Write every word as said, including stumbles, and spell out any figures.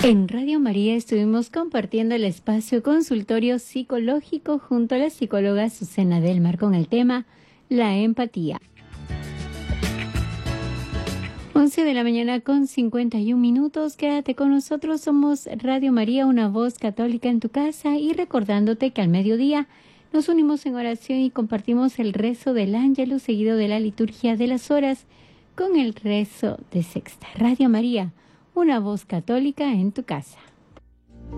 En Radio María estuvimos compartiendo el espacio consultorio psicológico junto a la psicóloga Susana Delmar con el tema la empatía. once de la mañana con cincuenta y un minutos. Quédate con nosotros. Somos Radio María, una voz católica en tu casa, y recordándote que al mediodía nos unimos en oración y compartimos el rezo del Ángelus seguido de la liturgia de las horas con el rezo de sexta. Radio María, una voz católica en tu casa.